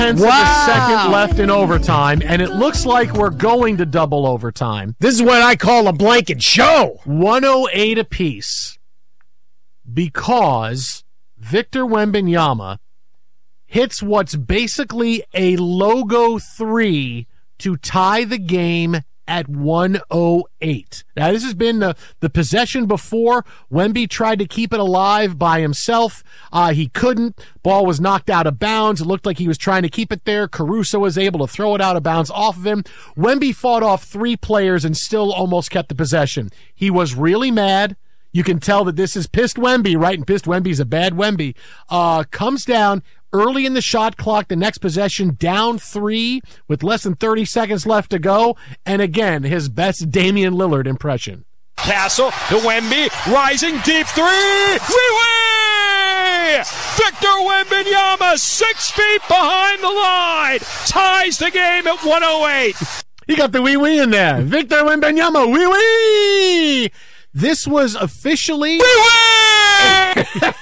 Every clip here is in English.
Of the second left in overtime, and it looks like we're going to double overtime. This is what I call a blanket show. 108 apiece because Victor Wembanyama hits what's basically a logo 3 to tie the game at 108. Now, this has been the possession before. Wemby tried to keep it alive by himself. He couldn't. Ball was knocked out of bounds. It looked like he was trying to keep it there. Caruso was able to throw it out of bounds off of him. Wemby fought off 3 players and still almost kept the possession. He was really mad. You can tell that this is pissed Wemby, right? And pissed Wemby's a bad Wemby. Comes down early in the shot clock, the next possession, down 3 with less than 30 seconds left to go. And again, his best Damian Lillard impression. Castle to Wemby, rising deep 3. Wee-wee! Victor Wembanyama, 6 feet behind the line, ties the game at 108. He got the wee-wee in there. Victor Wembanyama, wee-wee! This was officially... Wee-wee!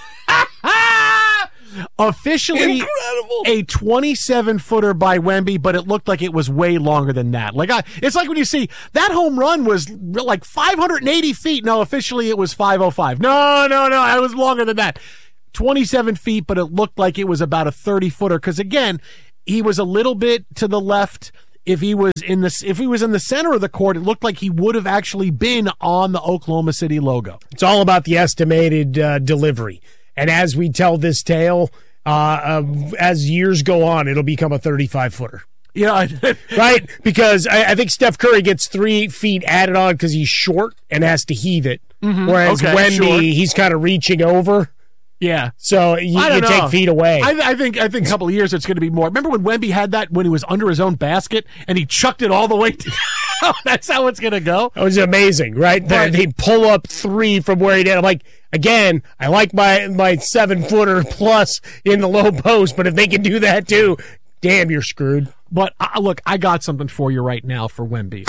Officially incredible. A 27-footer by Wemby, but it looked like it was way longer than that. It's like when you see that home run was like 580 feet. No, officially it was 505. No, it was longer than that. 27 feet, but it looked like it was about a 30-footer because, again, he was a little bit to the left. If he was in the center of the court, it looked like he would have actually been on the Oklahoma City logo. It's all about the estimated delivery. And as we tell this tale, as years go on, it'll become a 35-footer. Yeah. Right? Because I think Steph Curry gets 3 feet added on because he's short and has to heave it. Mm-hmm. Whereas Wemby, he's kind of reaching over. Yeah. So you take feet away. I think a couple of years it's going to be more. Remember when Wemby had that when he was under his own basket and he chucked it all the way down? That's how it's going to go. It was amazing, right? They pull up 3 from where he did. I'm like, again, I like my 7-footer plus in the low post, but if they can do that too, damn, you're screwed. But look, I got something for you right now for Wemby.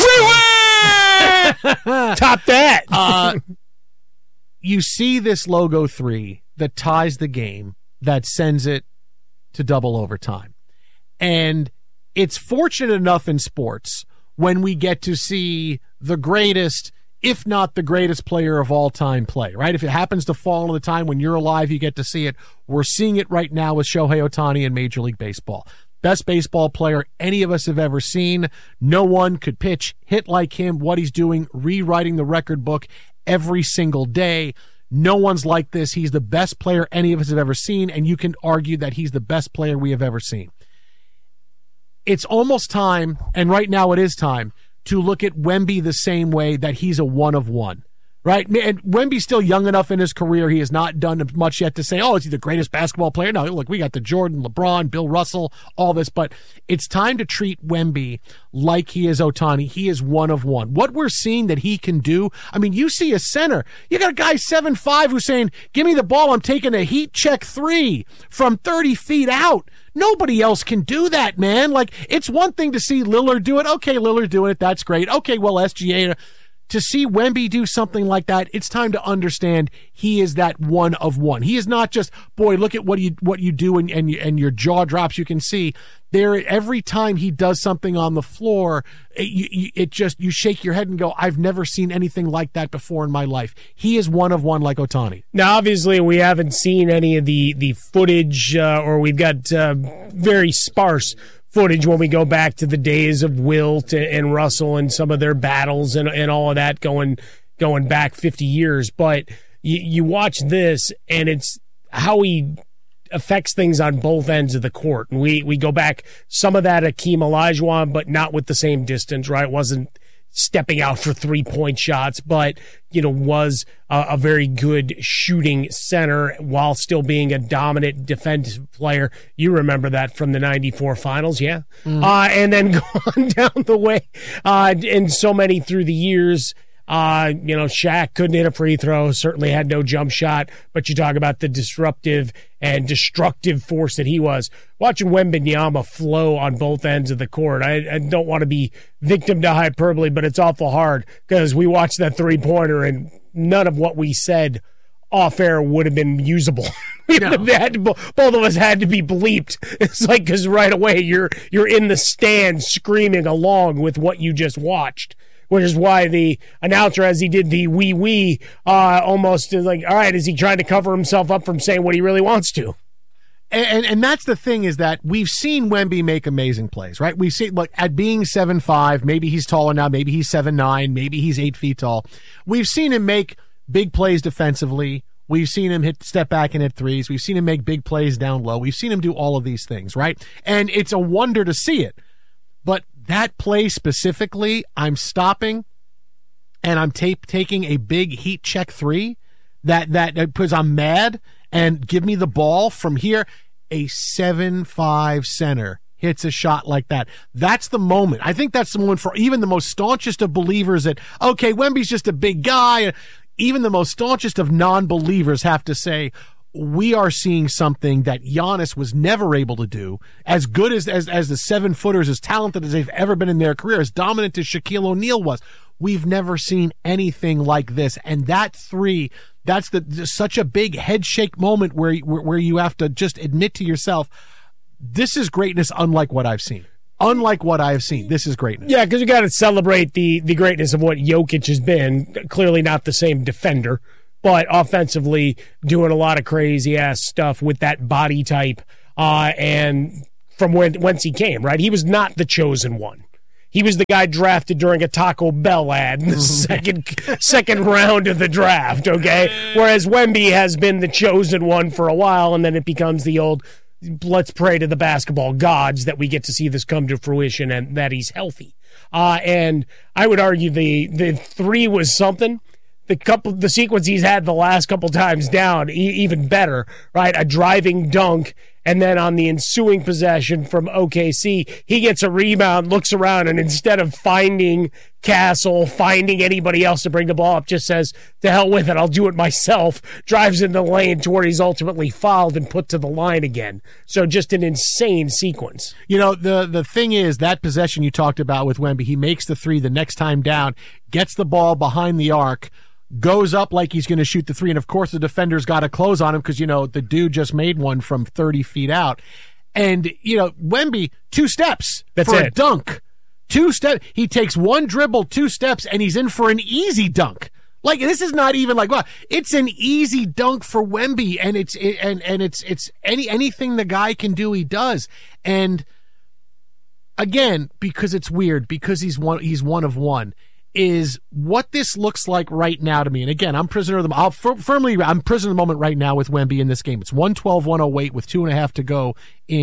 Top that. You see this logo 3 that ties the game, that sends it to double overtime. And it's fortunate enough in sports when we get to see the greatest, if not the greatest player of all time play, right? If it happens to fall on the time when you're alive, you get to see it. We're seeing it right now with Shohei Ohtani in Major League Baseball. Best baseball player any of us have ever seen. No one could hit like him, what he's doing, rewriting the record book every single day. No one's like this. He's the best player any of us have ever seen, and you can argue that he's the best player we have ever seen. It's almost time, and right now it is time, to look at Wemby the same way that he's a one of one, right? And Wemby's still young enough in his career. He has not done much yet to say, is he the greatest basketball player? No, look, we got the Jordan, LeBron, Bill Russell, all this, but it's time to treat Wemby like he is Ohtani. He is one of one. What we're seeing that he can do, I mean, you see a center. You got a guy 7'5" who's saying, give me the ball, I'm taking a heat check 3 from 30 feet out. Nobody else can do that, man. Like, it's one thing to see Lillard do it. Okay, Lillard doing it, that's great. Okay, well, SGA. To see Wemby do something like that, it's time to understand he is that one of one. He is not just, boy, look at what you do and your jaw drops. You can see there every time he does something on the floor, you shake your head and go, I've never seen anything like that before in my life. He is one of one like Ohtani. Now, obviously, we haven't seen any of the footage, or we've got very sparse footage when we go back to the days of Wilt and Russell and some of their battles and all of that going back 50 years. But you watch this, and it's how he affects things on both ends of the court. And we go back some of that Akeem Olajuwon, but not with the same distance, right? Wasn't stepping out for 3-point shots, but was a very good shooting center while still being a dominant defensive player. You remember that from the 94 finals, yeah? And then gone down the way and so many through the years. Shaq couldn't hit a free throw, certainly had no jump shot, but you talk about the disruptive and destructive force that he was. Watching Wembanyama flow on both ends of the court, I don't want to be victim to hyperbole, but it's awful hard because we watched that three-pointer and none of what we said off-air would have been usable. No. Both of us had to be bleeped. It's like, because right away you're in the stand screaming along with what you just watched, which is why the announcer, as he did the wee, almost is like, all right, is he trying to cover himself up from saying what he really wants to? And that's the thing, is that we've seen Wemby make amazing plays, right? We've seen, look, at being 7'5", maybe he's taller now, maybe he's 7'9", maybe he's 8 feet tall. We've seen him make big plays defensively. We've seen him step back and hit threes. We've seen him make big plays down low. We've seen him do all of these things, right? And it's a wonder to see it. But that play specifically, I'm stopping and I'm taking a big heat check three that because I'm mad, and give me the ball from here. A 7'5" center hits a shot like that. That's the moment. I think that's the moment for even the most staunchest of believers that, okay, Wemby's just a big guy. Even the most staunchest of non-believers have to say, we are seeing something that Giannis was never able to do. As good as the 7-footers, as talented as they've ever been in their career, as dominant as Shaquille O'Neal was, we've never seen anything like this. And that three, that's such a big head shake moment where you have to just admit to yourself, this is greatness unlike what I've seen. Unlike what I've seen, this is greatness. Yeah, because you got to celebrate the greatness of what Jokic has been. Clearly not the same defender, but offensively doing a lot of crazy-ass stuff with that body type and from whence he came, right? He was not the chosen one. He was the guy drafted during a Taco Bell ad in the second round of the draft, okay? Whereas Wemby has been the chosen one for a while, and then it becomes the old, let's pray to the basketball gods that we get to see this come to fruition and that he's healthy. And I would argue the three was something. The sequence he's had the last couple times down, even better, right? A driving dunk, and then on the ensuing possession from OKC, he gets a rebound, looks around, and instead of finding Castle, finding anybody else to bring the ball up, just says, to hell with it, I'll do it myself, drives in the lane to where he's ultimately fouled and put to the line again. So just an insane sequence. You know, the thing is, that possession you talked about with Wemby, he makes the three the next time down, gets the ball behind the arc, goes up like he's going to shoot the three, and of course the defender's got to close on him because, you know, the dude just made one from 30 feet out. And, you know, Wemby, 2 steps for a dunk. 2 steps. He takes one dribble, 2 steps, and he's in for an easy dunk. Like, this is not even like, well, it's an easy dunk for Wemby, and it's anything the guy can do, he does. And again, because it's weird, because he's one of one, is what this looks like right now to me. And again, I'm prisoner of the I'm prisoner of the moment right now with Wemby in this game. It's 112-108 with 2.5 to go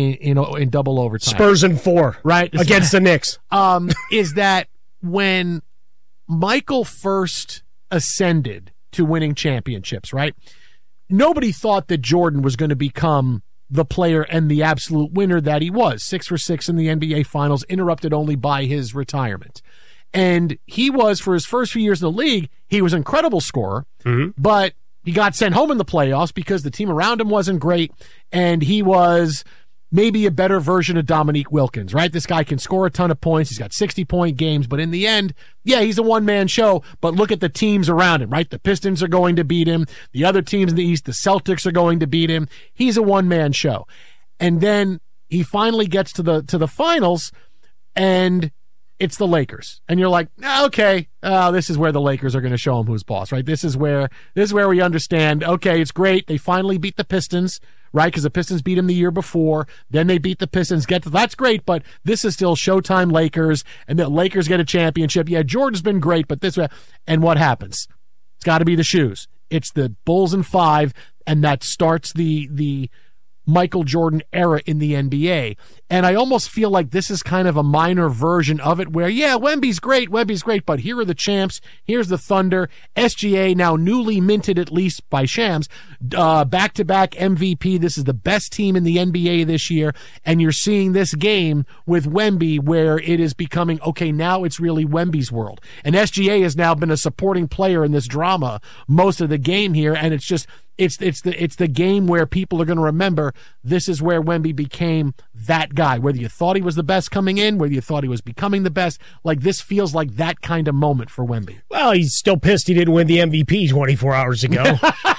in double overtime. Spurs in 4, right, against the Knicks. Is that when Michael first ascended to winning championships, right? Nobody thought that Jordan was going to become the player and the absolute winner that he was. 6 for 6 in the NBA Finals, interrupted only by his retirement. And he was, for his first few years in the league, he was an incredible scorer, but he got sent home in the playoffs because the team around him wasn't great, and he was maybe a better version of Dominique Wilkins, right? This guy can score a ton of points. He's got 60-point games, but in the end, yeah, he's a one-man show, but look at the teams around him, right? The Pistons are going to beat him. The other teams in the East, the Celtics, are going to beat him. He's a one-man show. And then he finally gets to the finals, and it's the Lakers. And you're like, okay, this is where the Lakers are going to show him who's boss, right? This is where we understand, okay, it's great. They finally beat the Pistons, right? Because the Pistons beat them the year before. Then they beat the Pistons. That's great, but this is still Showtime Lakers, and the Lakers get a championship. Yeah, Jordan's been great, but this way. And what happens? It's got to be the shoes. It's the Bulls in 5, and that starts the Michael Jordan era in the NBA. And I almost feel like this is kind of a minor version of it where, yeah, Wemby's great, but here are the champs. Here's the Thunder. SGA, now newly minted at least by Shams, back-to-back MVP. This is the best team in the NBA this year. And you're seeing this game with Wemby where it is becoming, okay, now it's really Wemby's world. And SGA has now been a supporting player in this drama most of the game here. And it's just, it's the game where people are going to remember this is where Wemby became that guy. Whether you thought he was the best coming in, whether you thought he was becoming the best, like this feels like that kind of moment for Wemby. Well, he's still pissed he didn't win the MVP 24 hours ago.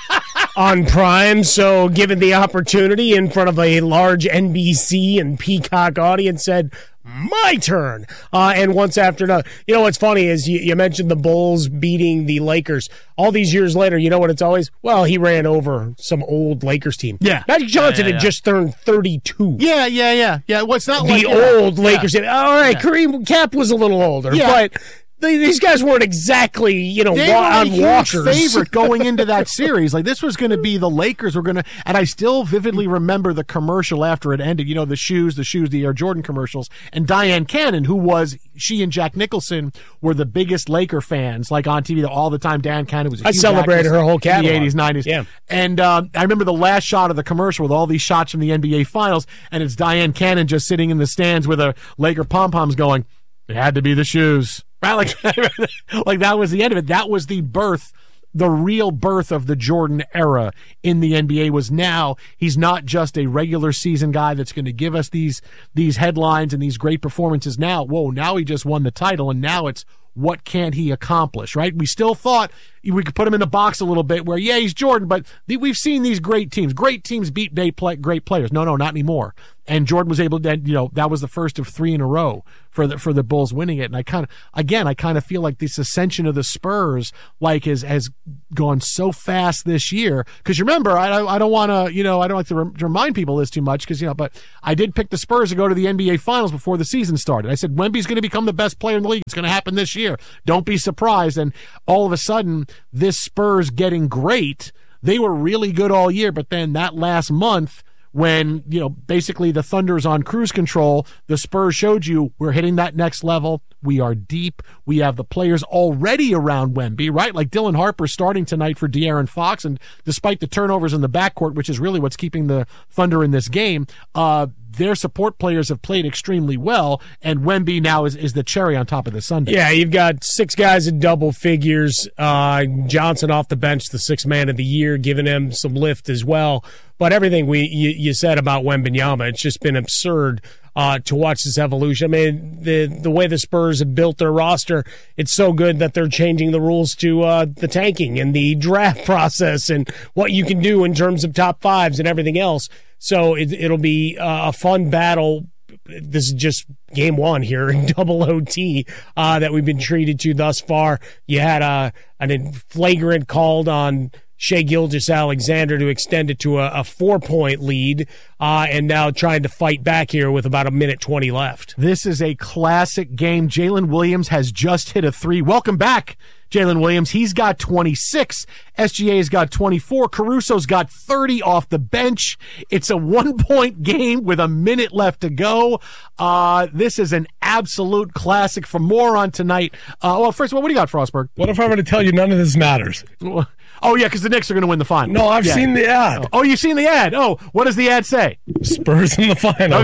on Prime. So given the opportunity in front of a large NBC and Peacock audience, said, my turn. And once after another. You know what's funny is you mentioned the Bulls beating the Lakers. All these years later, you know what it's always? Well, he ran over some old Lakers team. Yeah. Magic Johnson had just turned 32. Yeah. Well, it's not the old Lakers team. All right, Kareem Cap was a little older, but these guys weren't exactly, they were on a huge walkers. favorite going into that series. Like, this was going to be the Lakers were going to, and I still vividly remember the commercial after it ended. The Air Jordan commercials, and Diane Cannon, she and Jack Nicholson were the biggest Laker fans, like on TV all the time. Diane Cannon was a huge celebrated her whole catalog in the 80s, 90s. Yeah. And I remember the last shot of the commercial with all these shots from the NBA Finals, and it's Diane Cannon just sitting in the stands with a Laker pom-poms going, it had to be the shoes. Right? Like that was the end of it. That was the real birth of the Jordan era in the NBA. Was now he's not just a regular season guy that's going to give us these headlines and these great performances. Now he just won the title, and now it's what can't he accomplish, right? We still thought we could put him in the box a little bit where, he's Jordan, but we've seen these great teams. Great teams beat great players. No, not anymore. And Jordan was able to, that was the first of 3 in a row for the Bulls winning it. And I kind of feel like this ascension of the Spurs, has gone so fast this year. Because remember, I don't want to, I don't like to remind people this too much because, but I did pick the Spurs to go to the NBA Finals before the season started. I said, Wemby's going to become the best player in the league. It's going to happen this year. Don't be surprised. And all of a sudden, this Spurs getting great, they were really good all year. But then that last month, when, basically the Thunder's on cruise control, the Spurs showed you we're hitting that next level. We are deep. We have the players already around Wemby, right? Like Dylan Harper starting tonight for De'Aaron Fox, and despite the turnovers in the backcourt, which is really what's keeping the Thunder in this game, their support players have played extremely well, and Wemby now is the cherry on top of the sundae. Yeah, you've got 6 guys in double figures. Johnson off the bench, the 6th man of the year, giving him some lift as well. But everything you said about Wembanyama, it's just been absurd to watch this evolution. I mean, the way the Spurs have built their roster, it's so good that they're changing the rules to the tanking and the draft process and what you can do in terms of top 5s and everything else. So it'll be a fun battle. This is just game 1 here in double OT that we've been treated to thus far. You had a flagrant called on Shai Gilgeous-Alexander to extend it to a 4-point lead, and now trying to fight back here with about 1:20 left. This is a classic game. Jalen Williams has just hit a 3. Welcome back, Jalen Williams. He's got 26. SGA's got 24. Caruso's got 30 off the bench. It's a 1-point game with 1 minute left to go. This is an absolute classic. For more on tonight. First of all, what do you got, Frostberg? What if I'm going to tell you none of this matters? Oh, yeah, because the Knicks are going to win the final. No, I've seen the ad. Oh, you've seen the ad. Oh, what does the ad say? Spurs in the finals.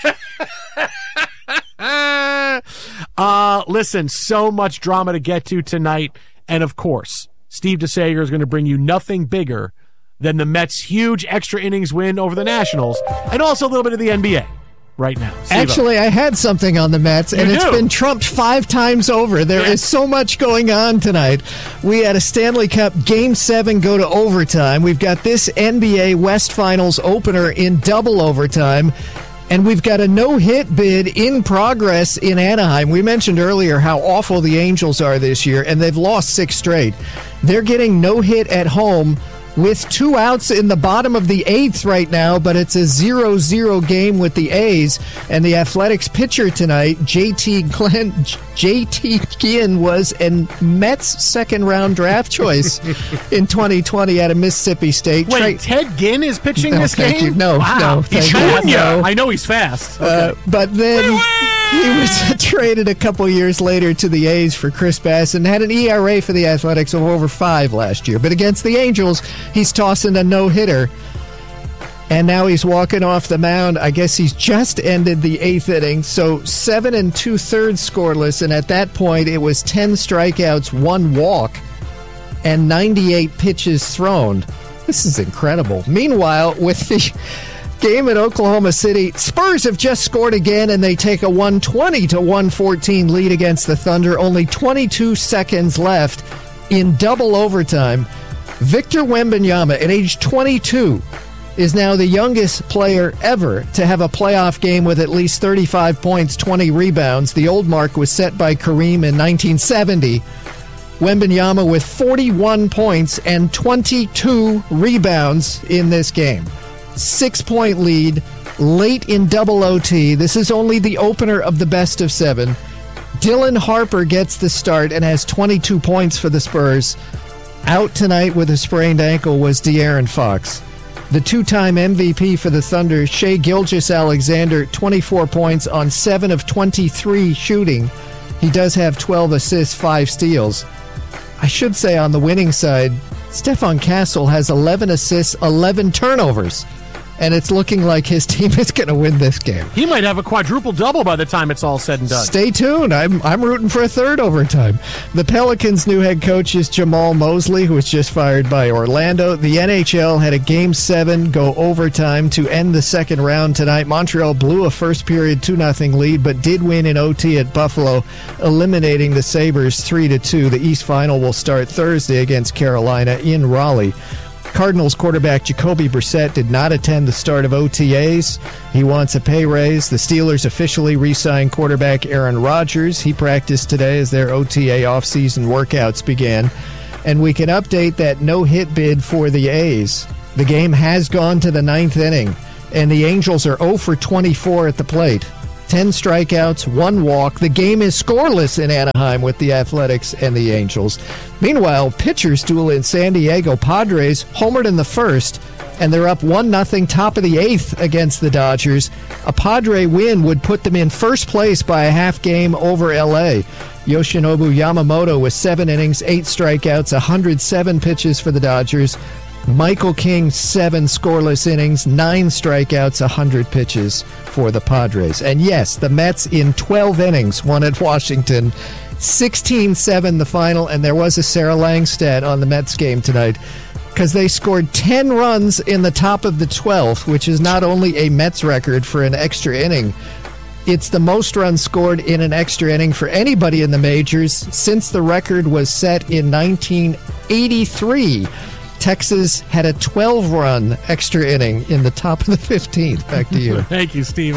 Okay. Listen, so much drama to get to tonight. And, of course, Steve DeSager is going to bring you nothing bigger than the Mets' huge extra innings win over the Nationals, and also a little bit of the NBA. Right now. Actually, I had something on the Mets, and it's been trumped 5 times over. There is so much going on tonight. We had a Stanley Cup Game 7 go to overtime. We've got this NBA West Finals opener in double overtime. And we've got a no-hit bid in progress in Anaheim. We mentioned earlier how awful the Angels are this year, and they've lost 6 straight. They're getting no hit at home with 2 outs in the bottom of the 8th right now, but it's a 0-0 game with the A's. And the Athletics pitcher tonight, JT Ginn, was a Mets second-round draft choice in 2020 out of Mississippi State. Wait, Ted Ginn is pitching this game? You. No, he's fast. Yeah. I know he's fast. Okay. But then he was traded a couple years later to the A's for Chris Bass and had an ERA for the Athletics of over 5 last year. But against the Angels, he's tossing a no-hitter. And now he's walking off the mound. I guess he's just ended the 8th inning. So 7 2/3 scoreless. And at that point, it was 10 strikeouts, 1 walk, and 98 pitches thrown. This is incredible. Meanwhile, with the game at Oklahoma City, Spurs have just scored again, and they take a 120-114 lead against the Thunder. Only 22 seconds left in double overtime. Victor Wembanyama, at age 22, is now the youngest player ever to have a playoff game with at least 35 points, 20 rebounds. The old mark was set by Kareem in 1970. Wembanyama with 41 points and 22 rebounds in this game. 6-point lead, late in double OT. This is only the opener of the best of 7. Dylan Harper gets the start and has 22 points for the Spurs. Out tonight with a sprained ankle was De'Aaron Fox. The two-time MVP for the Thunder, Shai Gilgeous-Alexander, 24 points on 7 of 23 shooting. He does have 12 assists, 5 steals. I should say on the winning side, Stephon Castle has 11 assists, 11 turnovers. And it's looking like his team is going to win this game. He might have a quadruple-double by the time it's all said and done. Stay tuned. I'm rooting for a third overtime. The Pelicans' new head coach is Jamal Mosley, who was just fired by Orlando. The NHL had a Game 7 go overtime to end the second round tonight. Montreal blew a first-period 2-0 lead, but did win in OT at Buffalo, eliminating the Sabres 3-2. The East Final will start Thursday against Carolina in Raleigh. Cardinals quarterback Jacoby Brissett did not attend the start of OTAs. He wants a pay raise. The Steelers officially re-signed quarterback Aaron Rodgers. He practiced today as their OTA offseason workouts began. And we can update that no-hit bid for the A's. The game has gone to the 9th inning, and the Angels are 0 for 24 at the plate. 10 strikeouts, 1 walk. The game is scoreless in Anaheim with the Athletics and the Angels. Meanwhile, pitchers duel in San Diego. Padres homered in the first, and they're up 1-0 top of the 8th against the Dodgers. A Padre win would put them in first place by a half game over L.A. Yoshinobu Yamamoto with 7 innings, 8 strikeouts, 107 pitches for the Dodgers. Michael King, 7 scoreless innings, 9 strikeouts, 100 pitches for the Padres. And yes, the Mets in 12 innings won at Washington. 16-7 the final, and there was a Sarah Lang stat on the Mets game tonight because they scored 10 runs in the top of the 12th, which is not only a Mets record for an extra inning, it's the most runs scored in an extra inning for anybody in the majors since the record was set in 1983. Texas had a 12-run extra inning in the top of the 15th. Back to you. Thank you, Steve.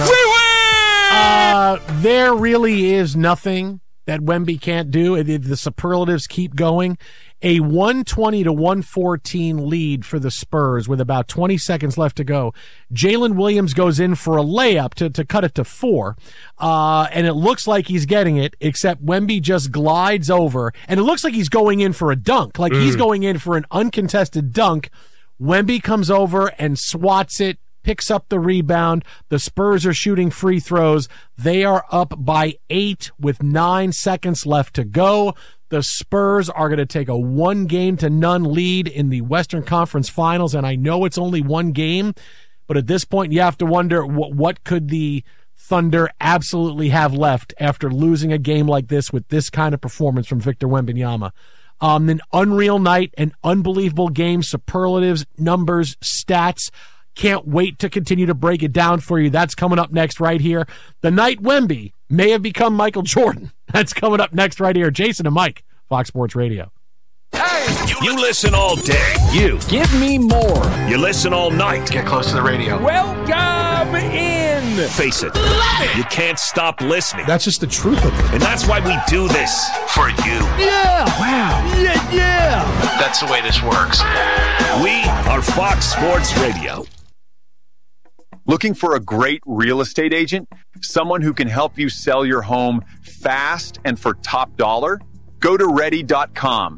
There really is nothing that Wemby can't do. The superlatives keep going. A 120-114 lead for the Spurs with about 20 seconds left to go. Jalen Williams goes in for a layup to cut it to 4. And it looks like he's getting it, except Wemby just glides over. And it looks like he's going in for a dunk, like he's going in for an uncontested dunk. Wemby comes over and swats it, picks up the rebound. The Spurs are shooting free throws. They are up by 8 with 9 seconds left to go. The Spurs are going to take a 1-0 lead in the Western Conference Finals, and I know it's only 1 game, but at this point you have to wonder what could the Thunder absolutely have left after losing a game like this with this kind of performance from Victor Wembanyama. An unreal night, an unbelievable game, superlatives, numbers, stats. Can't wait to continue to break it down for you. That's coming up next right here. The night Wemby may have become Michael Jordan. That's coming up next right here. Jason and Mike, Fox Sports Radio. Hey, you listen all day. You Give me more. You listen all night. Get close to the radio. Welcome in. Face it. You can't stop listening. That's just the truth of it. And that's why we do this for you. Yeah. Wow. Yeah. That's the way this works. We are Fox Sports Radio. Looking for a great real estate agent? Someone who can help you sell your home fast and for top dollar? Go to Ready.com,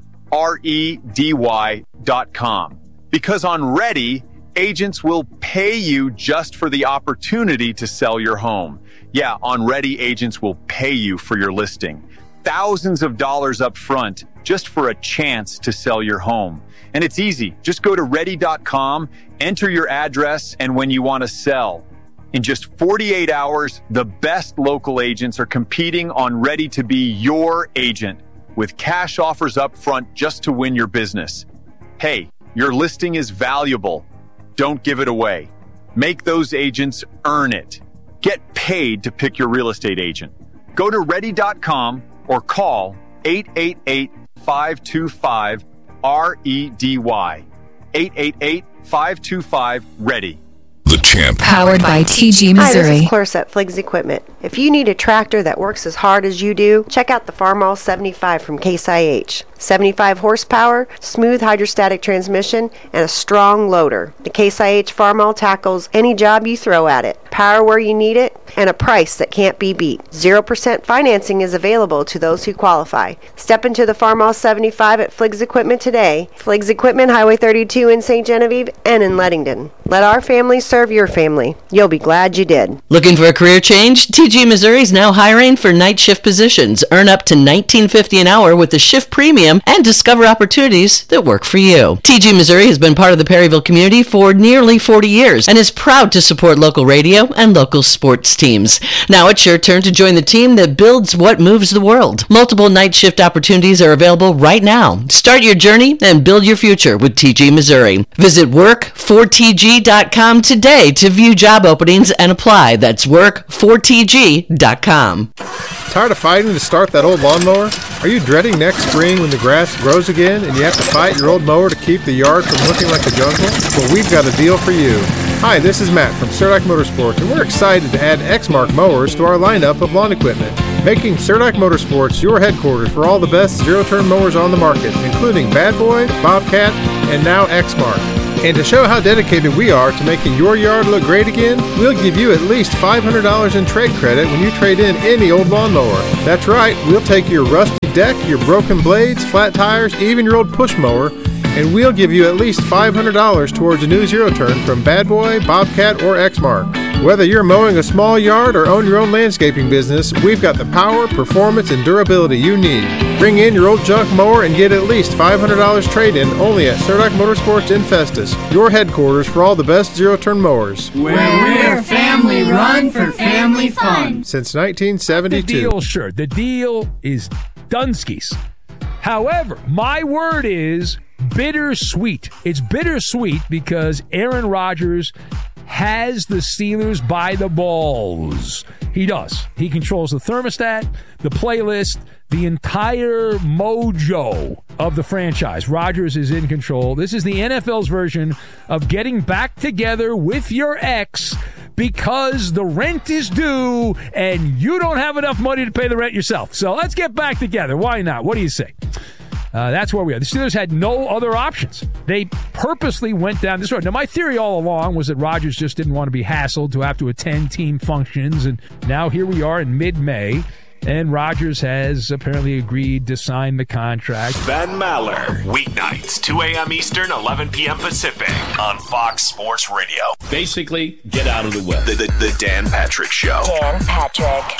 REDY.com. Because on Ready, agents will pay you just for the opportunity to sell your home. Yeah, on Ready, agents will pay you for your listing. Thousands of dollars up front just for a chance to sell your home. And it's easy. Just go to Ready.com, enter your address, and when you want to sell. In just 48 hours, the best local agents are competing on Ready to be your agent with cash offers up front just to win your business. Hey, your listing is valuable. Don't give it away. Make those agents earn it. Get paid to pick your real estate agent. Go to Ready.com or call 888-525-0505. REDY. 888-525-READY. The Champ. Powered by TG Missouri. Hi, this is Clarissa at Fliggs Equipment. If you need a tractor that works as hard as you do, check out the Farmall 75 from Case IH. 75 horsepower, smooth hydrostatic transmission, and a strong loader. The Case IH Farmall tackles any job you throw at it. Power where you need it, and a price that can't be beat. 0% financing is available to those who qualify. Step into the Farmall 75 at Fliggs Equipment today. Fliggs Equipment, Highway 32 in St. Genevieve and in Leadington. Let our family serve your family. You'll be glad you did. Looking for a career change? TG Missouri is now hiring for night shift positions. Earn up to $19.50 an hour with the shift premium and discover opportunities that work for you. TG Missouri has been part of the Perryville community for nearly 40 years and is proud to support local radio and local sports teams. Now it's your turn to join the team that builds what moves the world. Multiple night shift opportunities are available right now. Start your journey and build your future with TG Missouri. Visit work4tg.com today to view job openings and apply. That's work4tg.com. Tired of fighting to start that old lawnmower? Are you dreading next spring when the grass grows again and you have to fight your old mower to keep the yard from looking like a jungle? Well, we've got a deal for you. Hi, this is Matt from Surdac Motorsports, and we're excited to add Exmark mowers to our lineup of lawn equipment, making Surdac Motorsports your headquarters for all the best zero-turn mowers on the market, including Bad Boy, Bobcat, and now Exmark. And to show how dedicated we are to making your yard look great again, we'll give you at least $500 in trade credit when you trade in any old lawnmower. That's right, we'll take your rusty deck, your broken blades, flat tires, even your old push mower, and we'll give you at least $500 towards a new zero-turn from Bad Boy, Bobcat, or Exmark. Whether you're mowing a small yard or own your own landscaping business, we've got the power, performance, and durability you need. Bring in your old junk mower and get at least $500 trade-in only at Surdac Motorsports in Festus, your headquarters for all the best zero-turn mowers. Where we're family run for family fun. Since 1972. The deal, sure. The deal is Dunskies. However, my word is bittersweet. It's bittersweet because Aaron Rodgers has the Steelers by the balls. He does. He controls the thermostat, the playlist, the entire mojo of the franchise. Rodgers is in control. This is the NFL's version of getting back together with your ex because the rent is due and you don't have enough money to pay the rent yourself. So let's get back together. Why not? What do you say? That's where we are. The Steelers had no other options. They purposely went down this road. Now, my theory all along was that Rodgers just didn't want to be hassled to have to attend team functions, and now here we are in mid-May, and Rodgers has apparently agreed to sign the contract. Ben Maller, weeknights, 2 a.m. Eastern, 11 p.m. Pacific, on Fox Sports Radio. Basically, get out of the way. The Dan Patrick Show. Dan Patrick.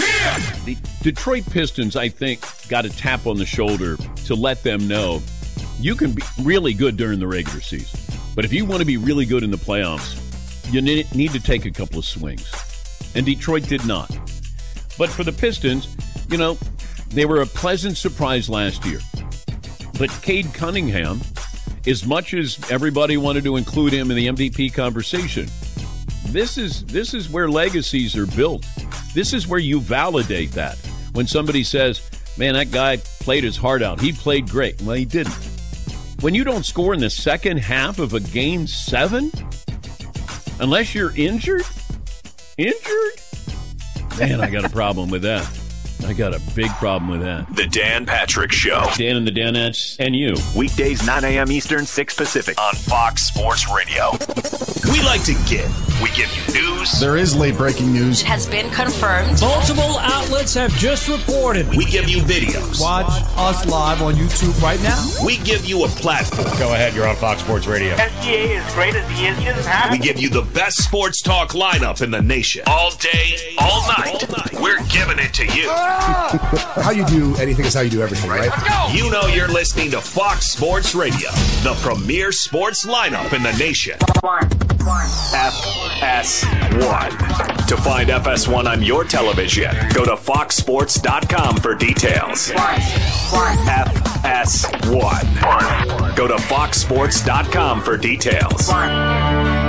The Detroit Pistons, I think, got a tap on the shoulder to let them know you can be really good during the regular season. But if you want to be really good in the playoffs, you need to take a couple of swings. And Detroit did not. But for the Pistons, you know, they were a pleasant surprise last year. But Cade Cunningham, as much as everybody wanted to include him in the MVP conversation, this is where legacies are built. This is where you validate that. When somebody says, man, that guy played his heart out. He played great. Well, he didn't. When you don't score in the second half of a Game 7, unless you're injured? Man, I got a problem with that. I got a big problem with that. The Dan Patrick Show. Dan and the Danettes and you. Weekdays, 9 a.m. Eastern, 6 Pacific, on Fox Sports Radio. We like to give. We give you news. There is late breaking news. It has been confirmed. Multiple outlets have just reported. We give you videos. Watch us live on YouTube right now. We give you a platform. Go ahead, you're on Fox Sports Radio. SGA is great as the engine has. We give you the best sports talk lineup in the nation. All day, all night. We're giving it to you. How you do anything is how you do everything, right? Let's go. You know you're listening to Fox Sports Radio, the premier sports lineup in the nation. FS1. To find FS1 on your television, go to foxsports.com for details. FS1. Go to foxsports.com for details.